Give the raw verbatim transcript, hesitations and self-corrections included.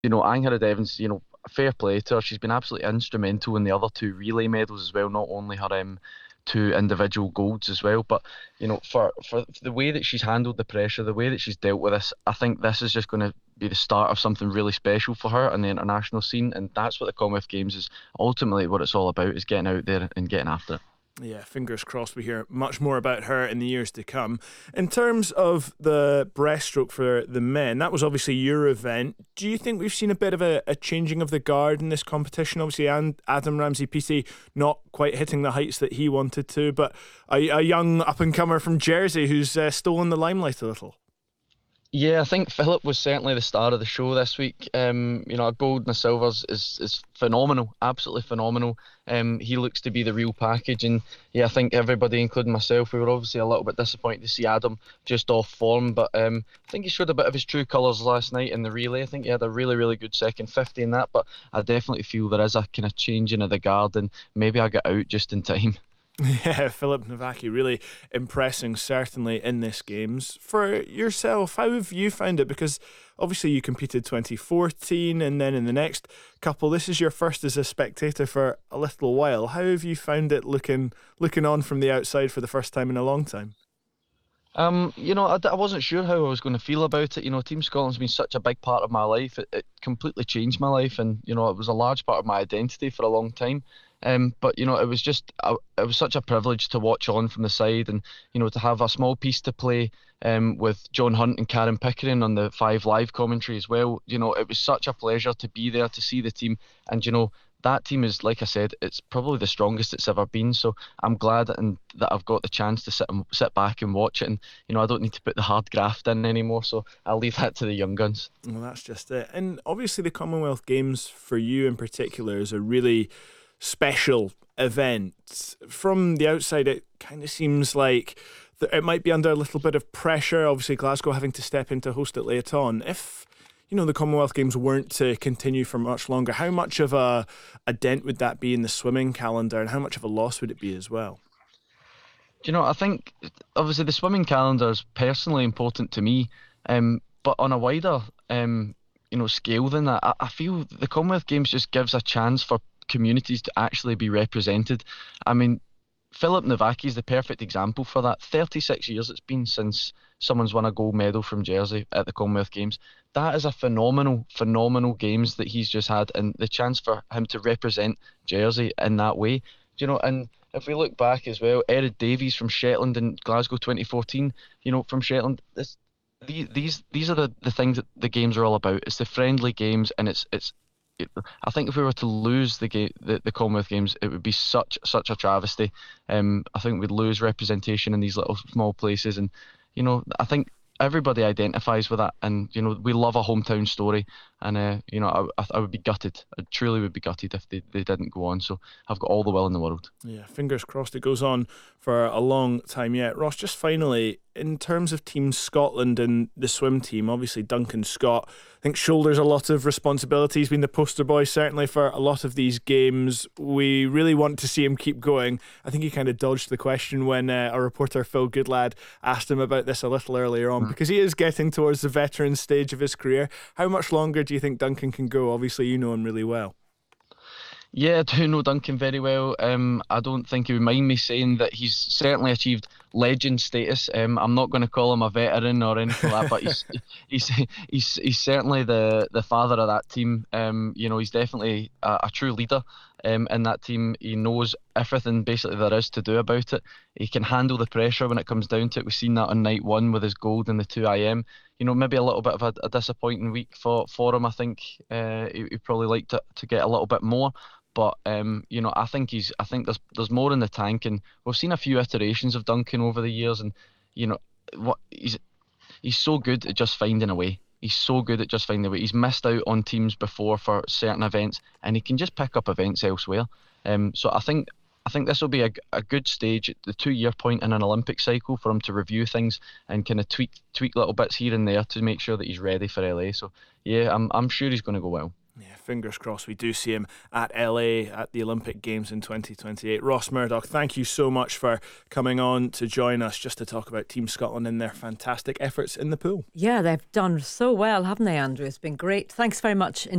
you know, Angharad Evans, you know, fair play to her. She's been absolutely instrumental in the other two relay medals as well, not only her um, two individual golds as well, but you know, for for the way that she's handled the pressure, the way that she's dealt with this, I think this is just going to be the start of something really special for her on the international scene, and that's what the Commonwealth Games is ultimately what it's all about, is getting out there and getting after it. Yeah, fingers crossed we hear much more about her in the years to come. In terms of the breaststroke for the men, that was obviously your event. Do you think we've seen a bit of a, a changing of the guard in this competition? Obviously, and Adam Ramsey-Peaty not quite hitting the heights that he wanted to, but a, a young up-and-comer from Jersey who's uh, stolen the limelight a little. Yeah, I think Philip was certainly the star of the show this week. Um, you know, a gold and a silvers is is phenomenal, absolutely phenomenal. Um, he looks to be the real package, and yeah, I think everybody, including myself, we were obviously a little bit disappointed to see Adam just off form, but um, I think he showed a bit of his true colours last night in the relay. I think he had a really, really good second fifty in that, but I definitely feel there is a kind of changing of the guard, and maybe I get out just in time. Yeah, Filip Nowacki really impressing, certainly in this games. For yourself, how have you found it? Because obviously you competed twenty fourteen, and then in the next couple, this is your first as a spectator for a little while. How have you found it looking looking on from the outside for the first time in a long time? Um, you know, I, d- I wasn't sure how I was going to feel about it. You know, Team Scotland's been such a big part of my life. It, it completely changed my life, and you know, it was a large part of my identity for a long time. Um, but you know, it was just, uh, it was such a privilege to watch on from the side, and you know, to have a small piece to play um with John Hunt and Karen Pickering on the Five Live commentary as well. You know, it was such a pleasure to be there to see the team, and you know, that team is, like I said, it's probably the strongest it's ever been. So I'm glad and that I've got the chance to sit and sit back and watch it. And you know, I don't need to put the hard graft in anymore. So I'll leave that to the young guns. Well, that's just it. And obviously, the Commonwealth Games for you in particular is a really special event. From the outside, it kind of seems like that it might be under a little bit of pressure. Obviously, Glasgow having to step in to host it later on. If you know the Commonwealth Games weren't to continue for much longer, how much of a a dent would that be in the swimming calendar, and how much of a loss would it be as well? Do you know, I think obviously the swimming calendar is personally important to me, um, but on a wider um, you know, scale than that, I, I feel the Commonwealth Games just gives a chance for communities to actually be represented. I mean, Philip Nowacki is the perfect example for that. thirty-six years it's been since someone's won a gold medal from Jersey at the Commonwealth Games. That is a phenomenal, phenomenal games that he's just had, and the chance for him to represent Jersey in that way. Do you know, and if we look back as well, Erid Davies from Shetland in Glasgow twenty fourteen, you know, from Shetland, this, these these these are the, the things that the games are all about. It's the friendly games, and it's it's it, I think if we were to lose the game, the, the Commonwealth Games, it would be such such a travesty. Um, I think we'd lose representation in these little small places, and you know, I think everybody identifies with that, and you know, we love a hometown story, and uh, you know, I, I I would be gutted. I truly would be gutted if they, they didn't go on. So I've got all the will in the world. Yeah, fingers crossed it goes on for a long time yet. Ross, just finally, in terms of Team Scotland and the swim team, obviously Duncan Scott, I think, shoulders a lot of responsibility. He's been the poster boy, certainly, for a lot of these games. We really want to see him keep going. I think he kind of dodged the question when uh, our reporter, Phil Goodlad, asked him about this a little earlier on, because he is getting towards the veteran stage of his career. How much longer do you think Duncan can go? Obviously, you know him really well. Yeah, I do know Duncan very well. Um, I don't think he would mind me saying that he's certainly achieved legend status. Um, I'm not going to call him a veteran or anything like that, but he's he's he's he's certainly the the father of that team. Um, you know, he's definitely a, a true leader. Um, in that team, he knows everything basically there is to do about it. He can handle the pressure when it comes down to it. We've seen that on night one with his gold in the two I M. You know, maybe a little bit of a, a disappointing week for for him. I think uh, he, he'd probably like to to get a little bit more. But um, you know, I think he's. I think there's there's more in the tank, and we've seen a few iterations of Duncan over the years, and you know, what he's he's so good at just finding a way. He's so good at just finding a way. He's missed out on teams before for certain events, and he can just pick up events elsewhere. Um, so I think I think this will be a, a good stage at the two year point in an Olympic cycle for him to review things and kind of tweak tweak little bits here and there to make sure that he's ready for L A. So yeah, I'm I'm sure he's going to go well. Yeah, fingers crossed we do see him at L A at the Olympic Games in twenty twenty-eight. Ross Murdoch, thank you so much for coming on to join us just to talk about Team Scotland and their fantastic efforts in the pool. Yeah, they've done so well, haven't they, Andrew? It's been great. Thanks very much.